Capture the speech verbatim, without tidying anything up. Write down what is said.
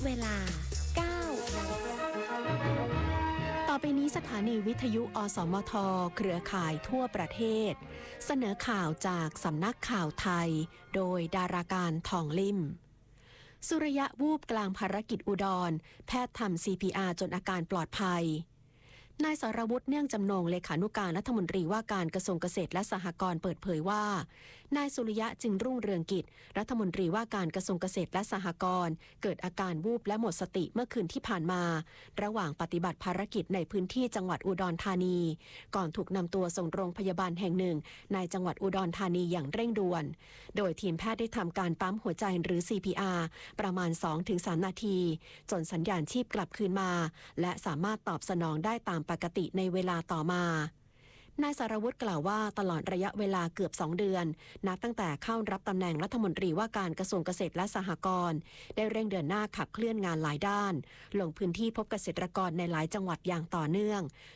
เวลา เก้าต่อไปนี้สถานีวิทยุอสมทเครือข่ายทั่วประเทศเสนอข่าวจากสำนักข่าวไทยโดยดาราการทองลิ่มสุริยะวูบกลางภารกิจอุดรแพทย์ทำ ซี พี อาร์ จนอาการปลอดภัยนายสรวุฒิเนื่องจำนงเลขานุการรัฐมนตรีว่าการกระทรวงเกษตรและสหกรณ์เปิดเผยว่านายสุริยะจึงรุ่งเรืองกิจรัฐมนตรีว่าการกระทรวงเกษตรและสหกรณ์เกิดอาการวูบและหมดสติเมื่อคืนที่ผ่านมาระหว่างปฏิบัติภารกิจในพื้นที่จังหวัดอุดรธานีก่อนถูกนำตัวส่งโรงพยาบาลแห่งหนึ่งในจังหวัดอุดรธานีอย่างเร่งด่วนโดยทีมแพทย์ได้ทำการปั๊มหัวใจหรือ ซี พี อาร์ ประมาณ สองถึงสาม นาทีจนสัญญาณชีพกลับคืนมาและสามารถตอบสนองได้ตามปกติในเวลาต่อมานายสรวุฒิกล่าวว่าตลอดระยะเวลาเกือบสองเดือนนับตั้งแต่เข้ารับตำแหน่งรัฐมนตรีว่าการกระทรวงเกษตรและสหกรณ์ได้เร่งเดินหน้าขับเคลื่อนงานหลายด้านลงพื้นที่พบเกษตรกรในหลายจังหวัดอย่างต่อเนื่อง